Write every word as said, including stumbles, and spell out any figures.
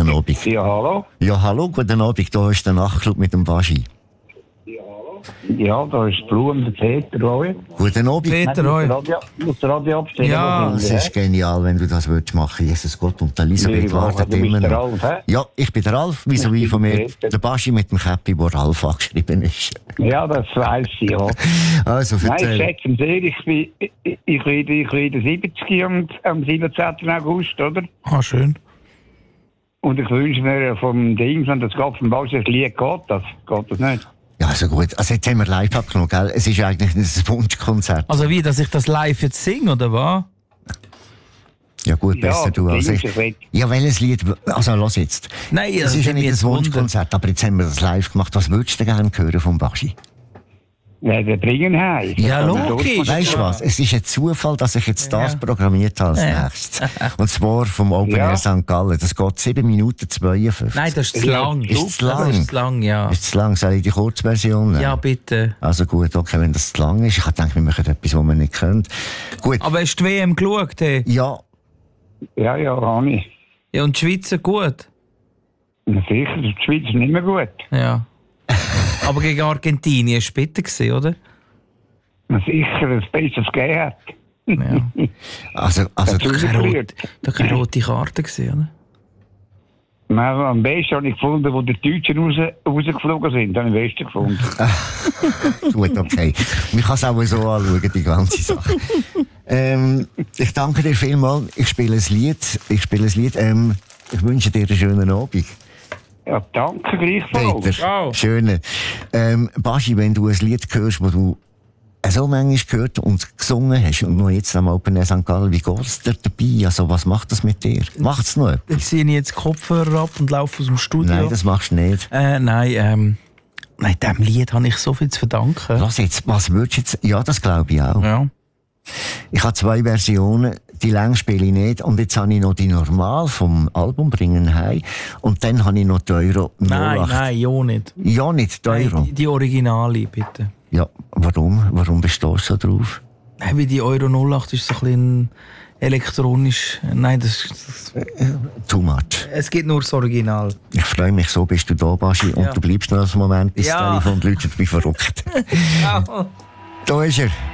guten Abend. Ja, hallo. Ja, hallo, guten Abend. Hier ist der Nachtclub mit dem Baschi. Ja, da ist Blum, der Peter Roy. Guten Abend. Peter Nein, Roy. Ich muss das Radio abstellen. Ja, was Das ich ist genial, wenn du das willst machen. Jesus Gott, und Elisabeth will. wartet Du bist immer der noch. Ralf, hä? Ja, ich bin der Ralf, wie so wie bin von mir. Peter. Der Baschi mit dem Käppi, wo Ralf angeschrieben ist. Ja, das weiss ich, ja. Also, Nein, ich erzähl. sage ihm sehr, ich bin, ich, ich werde, ich werde siebzig am, am siebenzehnten August, oder? Ah, schön. Und ich wünsche mir vom Ding, wenn das geht, vom Bau, das Lied geht, das geht das nicht. Ja, also gut. Also jetzt haben wir live abgenommen, gell? Es ist eigentlich ein Wunschkonzert. Also wie, dass ich das live jetzt singe, oder was? Ja gut, Ja, besser du als Dings, ich. ich will- Ja, welches Lied? Also los jetzt. Nein, Es das ist ja nimmt mich nicht ein jetzt Wunder. Wunschkonzert, aber jetzt haben wir das live gemacht. Was würdest du gerne hören vom Baschi? Ja, der bringen heim. Ja, logisch. Weißt du was? Es ist ein Zufall, dass ich jetzt das Ja. programmiert habe als Ja. nächstes. Und zwar vom Open Ja. Air Sankt Gallen. Das geht sieben Minuten zweiundfünfzig. Nein, das ist zu Ja, lang. ist zu lang. Das ist zu lang, ja. Ist zu lang? Soll ich die Kurzversion nehmen? Ja, bitte. Also gut, okay, wenn das zu lang ist. Ich denke, wir machen etwas, was wir nicht können. Gut. Aber hast du die W M geschaut? Hey? Ja, Ja, ja, habe ich. Ja, und die Schweizer gut? Na sicher, die Schweiz ist nicht mehr gut. Ja. Aber gegen Argentinien war es bitter, gewesen, oder? Na sicher, das Beste, was gegeben hat. Ja. also, also Das ist Keine, rot, verliert. da keine rote Karte gewesen, oder? Nein, am besten habe ich gefunden, wo die Deutschen raus, rausgeflogen sind. Habe ich am besten gefunden. gut, okay. Man kann es auch so anschauen, die ganze Sache. ähm, ich danke dir vielmals. Ich spiele ein Lied. Ich spiele ein Lied. Ähm, ich wünsche dir einen schönen Abend. Ja, danke gleichfalls. Peter, Ciao. schöne. Ähm, Baschi, wenn du ein Lied hörst, das du so manchmal gehört und gesungen hast und noch jetzt am Open Air Sankt Gallen, wie geht es dir dabei? Also, was macht das mit dir? Macht es noch etwas? Jetzt ziehe ich jetzt die Kopfhörer ab und laufe aus dem Studio. Nein, das machst du nicht. Äh, nein, ähm, nein, diesem Lied habe ich so viel zu verdanken. Lass jetzt, was würdest du jetzt... Ja, das glaube ich auch. Ja. Ich habe zwei Versionen, die lang spiele ich nicht. Und jetzt habe ich noch die Normal vom Album «Bringen heim». Und dann habe ich noch die Euro Nein, null acht. nein, ja nicht. Ja, nicht die Euro. Nein, die, die Originale, bitte. Ja, warum? Warum bist du so drauf? Nein, weil die Euro null acht ist so ein bisschen elektronisch. Nein, das, das, Too much. es gibt nur das Original. Ich freue mich, so bist du da, Baschi. Und Ja. du bleibst noch einen Moment, bis Ja. das Telefon läutet wie verrückt. Ja. Da ist er.